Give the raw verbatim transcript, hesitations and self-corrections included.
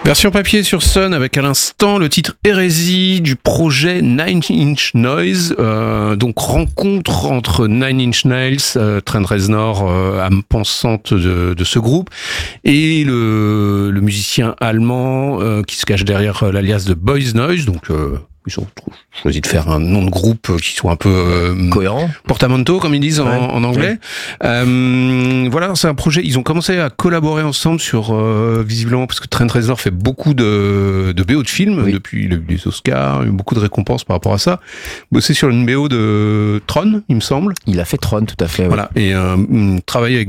Version papier sur Sun avec à l'instant le titre Hérésie du projet Nine Inch Noise, euh, donc rencontre entre Nine Inch Nails, euh, Trent Reznor, euh, âme pensante de, de ce groupe, et le, le musicien allemand euh, qui se cache derrière l'alias de Boys Noise, donc euh, ils ont choisi de faire un nom de groupe qui soit un peu euh, cohérent, portamento comme ils disent en, ouais, en anglais. Ouais. Euh, voilà, c'est un projet. Ils ont commencé à collaborer ensemble sur euh, visiblement parce que Trent Reznor fait beaucoup de, de B O de films oui. depuis le, les Oscars, il y a eu beaucoup de récompenses par rapport à ça. Bossé sur une B O de Tron, il me semble. Il a fait Tron, tout à fait. Voilà, oui. et euh, travaillé avec